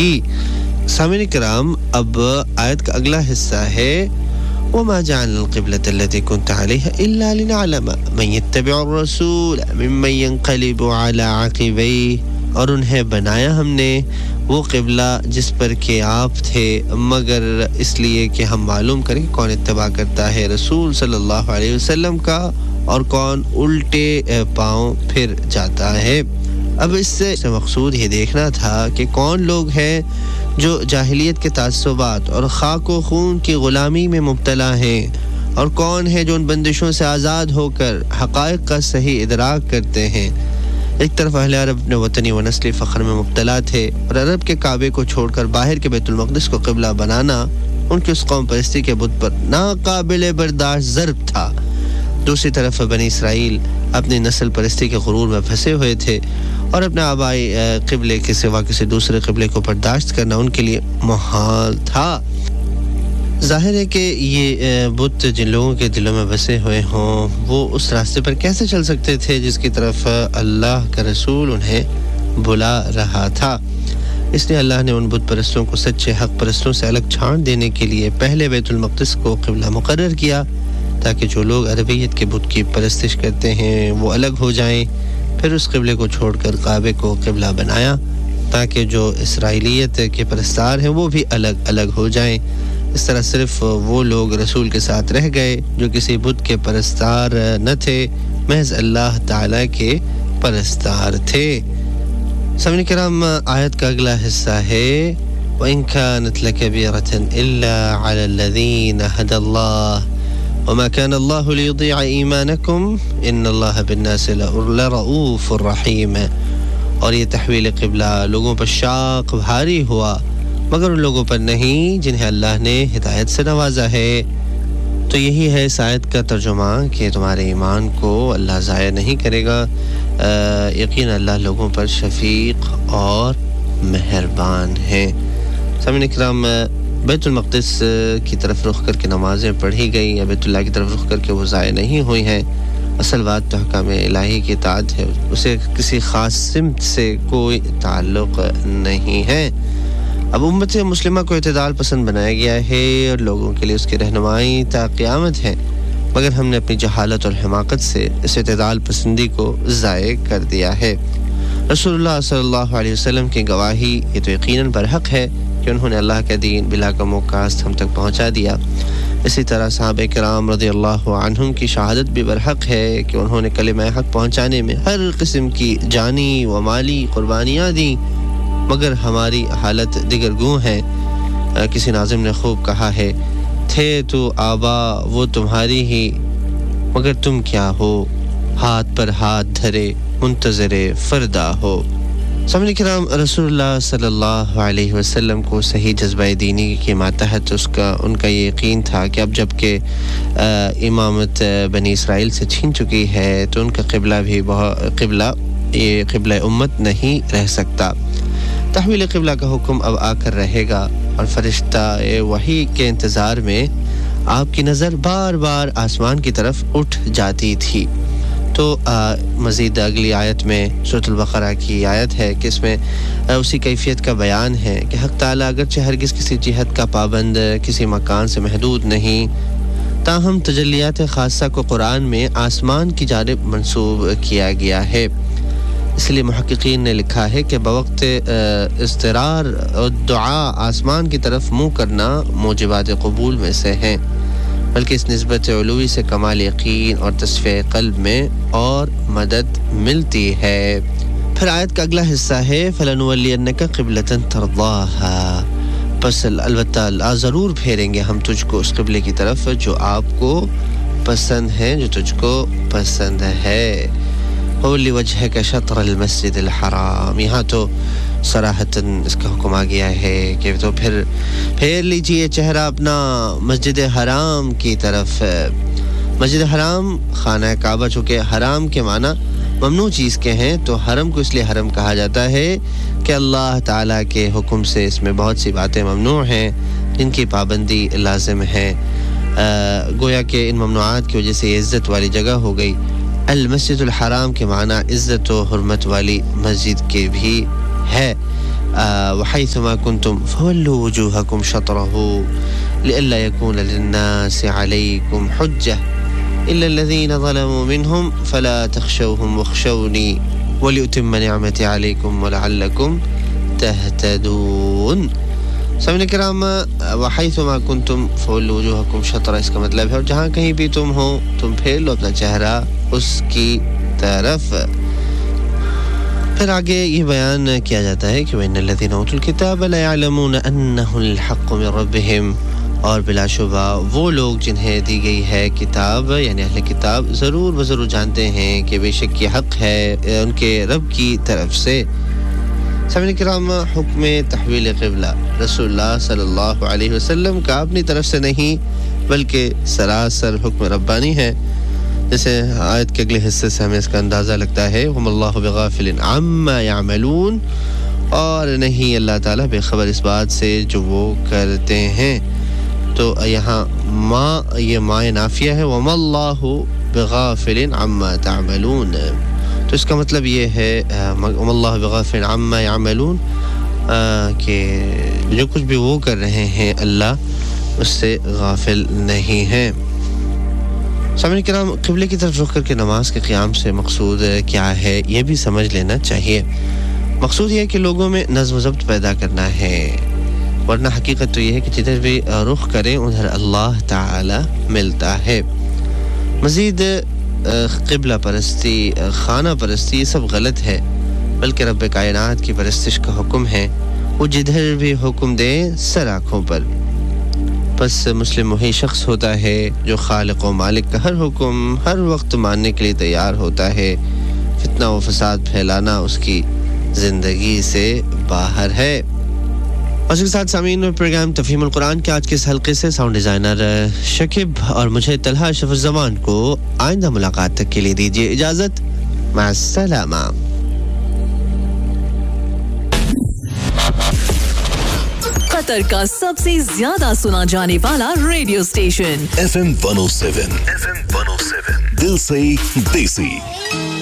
کی۔ سامعین کرام، اب آیت کا اگلا حصہ ہے وَمَا جَعَلْنَا الْقِبْلَةَ الَّتِي كُنْتَ عَلَيْهَا إِلَّا لِنَعْلَمَ مَن يَتَّبِعُ الرَّسُولَ مِمَّن يَنقَلِبُ عَلَى عَقِبَيْهِ، اور انہیں بنایا ہم نے وہ قبلہ جس پر کہ آپ تھے، مگر اس لیے کہ ہم معلوم کریں کہ کون اتباع کرتا ہے رسول صلی اللہ علیہ وسلم کا اور کون الٹے پاؤں پھر جاتا ہے۔ اب اس سے مقصود یہ دیکھنا تھا کہ کون لوگ ہیں جو جاہلیت کے تعصبات اور خاک و خون کی غلامی میں مبتلا ہیں، اور کون ہے جو ان بندشوں سے آزاد ہو کر حقائق کا صحیح ادراک کرتے ہیں۔ ایک طرف اہل عرب نے وطنی و نسلی فخر میں مبتلا تھے، اور عرب کے کعبے کو چھوڑ کر باہر کے بیت المقدس کو قبلہ بنانا ان کی اس قوم پرستی کے بت پر ناقابل برداشت ضرب تھا۔ دوسری طرف بنی اسرائیل اپنی نسل پرستی کے غرور میں پھنسے ہوئے تھے، اور اپنے آبائی قبلے کے سوا کسی دوسرے قبلے کو برداشت کرنا ان کے لیے محال تھا۔ ظاہر ہے کہ یہ بت جن لوگوں کے دلوں میں بسے ہوئے ہوں وہ اس راستے پر کیسے چل سکتے تھے جس کی طرف اللہ کا رسول انہیں بلا رہا تھا۔ اس لیے اللہ نے ان بت پرستوں کو سچے حق پرستوں سے الگ چھان دینے کے لیے پہلے بیت المقدس کو قبلہ مقرر کیا، تاکہ جو لوگ عربیت کے بت کی پرستش کرتے ہیں وہ الگ ہو جائیں۔ پھر اس قبلے کو چھوڑ کر کعبے کو قبلہ بنایا تاکہ جو اسرائیلیت کے پرستار ہیں وہ بھی الگ الگ ہو جائیں۔ اس طرح صرف وہ لوگ رسول کے ساتھ رہ گئے جو کسی بت کے پرستار نہ تھے، محض اللہ تعالیٰ کے پرستار تھے۔ سامعین کرام، آیت کا اگلا حصہ ہے وَإِن كَانَتْ لَكَبِيرَةً إِلَّا عَلَى الَّذِينَ هَدَى اللَّهُ وما كان الله ليضيع إيمانكم إن الله بالناس لرؤوف رحيم۔ اور یہ تحویل قبلہ لوگوں پر شاق بھاری ہوا مگر ان لوگوں پر نہیں جنہیں اللہ نے ہدایت سے نوازا ہے۔ تو یہی ہے اس آیت کا ترجمہ کہ تمہارے ایمان کو اللہ ضائع نہیں کرے گا، یقین اللہ لوگوں پر شفیق اور مہربان ہے۔ سامعین کرام، بیت المقدس کی طرف رخ کر کے نمازیں پڑھی گئی یا بیت اللہ کی طرف رخ کر کے وہ ضائع نہیں ہوئی ہیں۔ اصل بات تو حکام الہی کی اطاعت ہے، اسے کسی خاص سمت سے کوئی تعلق نہیں ہے۔ اب امت مسلمہ کو اعتدال پسند بنایا گیا ہے اور لوگوں کے لیے اس کی رہنمائی تا قیامت ہے، مگر ہم نے اپنی جہالت اور حماقت سے اس اعتدال پسندی کو ضائع کر دیا ہے۔ رسول اللہ صلی اللہ علیہ وسلم کی گواہی یہ تو یقیناً برحق ہے کہ انہوں نے اللہ کا دین بلا کم و کاست ہم تک پہنچا دیا۔ اسی طرح صحابہ کرام رضی اللہ عنہم کی شہادت بھی برحق ہے کہ انہوں نے کلمہ حق پہنچانے میں ہر قسم کی جانی و مالی قربانیاں دیں، مگر ہماری حالت دیگر گوں ہے۔ کسی ناظم نے خوب کہا ہے، تھے تو آبا وہ تمہاری ہی مگر تم کیا ہو، ہاتھ پر ہاتھ دھرے منتظر فردا ہو۔ سامعین کرام، رسول اللہ صلی اللہ علیہ وسلم کو صحیح جذبہ دینی کے ماتحت ان کا یہ یقین تھا کہ اب جب کہ امامت بنی اسرائیل سے چھین چکی ہے تو ان کا قبلہ امت نہیں رہ سکتا۔ تحویل قبلہ کا حکم اب آ کر رہے گا، اور فرشتہ وحی کے انتظار میں آپ کی نظر بار بار آسمان کی طرف اٹھ جاتی تھی۔ تو مزید اگلی آیت میں سورۃ البقرہ کی آیت ہے کہ اس میں اسی کیفیت کا بیان ہے کہ حق تعالیٰ اگرچہ ہرگز کسی جہت کا پابند، کسی مکان سے محدود نہیں، تاہم تجلیات خاصہ کو قرآن میں آسمان کی جانب منسوب کیا گیا ہے۔ اس لیے محققین نے لکھا ہے کہ بوقت اضطرار اور دعا آسمان کی طرف منہ کرنا موجبات قبول میں سے ہیں، بلکہ اس نسبت علوی سے کمال یقین اور تصفیہ قلب میں اور مدد ملتی ہے۔ پھر آیت کا اگلا حصہ ہے فَلَنُوَلِّيَنَّكَ قِبْلَةً تَرْضَاهَا، پس البتہ ضرور پھیریں گے ہم تجھ کو اس قبلے کی طرف جو آپ کو پسند ہے، جو تجھ کو پسند ہے۔ وَوَلِّ وَجْهَكَ شَطْرَ الْمَسْجِدِ الْحَرَامِ، یہاں تو صراحتاً اس کا حکم آ گیا ہے کہ تو پھیر لیجئے چہرہ اپنا مسجد حرام کی طرف۔ مسجد حرام خانہ کعبہ چونکہ حرام کے معنی ممنوع چیز کے ہیں، تو حرم کو اس لیے حرم کہا جاتا ہے کہ اللہ تعالیٰ کے حکم سے اس میں بہت سی باتیں ممنوع ہیں جن کی پابندی لازم ہے، گویا کہ ان ممنوعات کی وجہ سے یہ عزت والی جگہ ہو گئی۔ المسجد الحرام کے معنی عزت و حرمت والی مسجد کے بھی ہے۔ وحيثما كنتم فولوا وجوهكم شطره لئلا يكون للناس عليكم حجة إلا الذين ظلموا منهم فلا تخشوهم واخشوني ولأتم نعمتي عليكم ولعلكم تهتدون. سامعین کرام وحیثما کنتم فولوا وجوہکم شطرہ اس کا مطلب ہے اور جہاں کہیں بھی تم ہو تم پھیر لو اپنا چہرہ اس کی طرف. پھر آگے یہ بیان کیا جاتا ہے کہ وَإِنَّ الَّذِينَ أُوتُوا الْكِتَابَ لَيَعْلَمُونَ أَنَّهُ الْحَقُّ مِنْ رَبِّهِمْ اور بلا شبہ وہ لوگ جنہیں دی گئی ہے کتاب یعنی اہل کتاب ضرور جانتے ہیں کہ بے شک یہ حق ہے ان کے رب کی طرف سے. سامعین کرام حکم تحویل قبلہ رسول اللہ صلی اللہ علیہ وسلم کا اپنی طرف سے نہیں بلکہ سراسر حکم ربانی ہے. جیسے آیت کے اگلے حصے سے ہمیں اس کا اندازہ لگتا ہے وَمَا اللَّهُ بِغَافِلٍ عَمَّا يَعْمَلُونَ اور نہیں اللہ تعالیٰ بے خبر اس بات سے جو وہ کرتے ہیں. تو یہاں ما یہ ما نافیہ ہے وَمَا اللَّهُ بِغَافِلٍ عَمَّا تَعْمَلُونَ تو اس کا مطلب یہ ہے وَمَا اللَّهُ بِغَافِلٍ عَمَّا يَعْمَلُونَ کہ جو کچھ بھی وہ کر رہے ہیں اللہ اس سے غافل نہیں ہیں. سامعین کرام قبلے کی طرف رخ کر کے نماز کے قیام سے مقصود کیا ہے یہ بھی سمجھ لینا چاہیے. مقصود یہ ہے کہ لوگوں میں نظم و ضبط پیدا کرنا ہے ورنہ حقیقت تو یہ ہے کہ جدھر بھی رخ کریں ادھر اللہ تعالی ملتا ہے. مزید قبلہ پرستی خانہ پرستی یہ سب غلط ہے بلکہ رب کائنات کی پرستش کا حکم ہے وہ جدھر بھی حکم دے سر آنکھوں پر. بس مسلم وہی شخص ہوتا ہے جو خالق و مالک کا ہر حکم ہر وقت ماننے کے لیے تیار ہوتا ہے. فتنہ و فساد پھیلانا اس کی زندگی سے باہر ہے. اور اس کے ساتھ سامعین پروگرام تفہیم القرآن کے آج کے اس حلقے سے ساؤنڈ ڈیزائنر شکیب اور مجھے طلحہ اشرف الزمان کو آئندہ ملاقات تک کے لیے دیجیے اجازت. مع السلامہ. قطر کا سب سے زیادہ سنا جانے والا ریڈیو اسٹیشن FM 107 دل سے دیسی.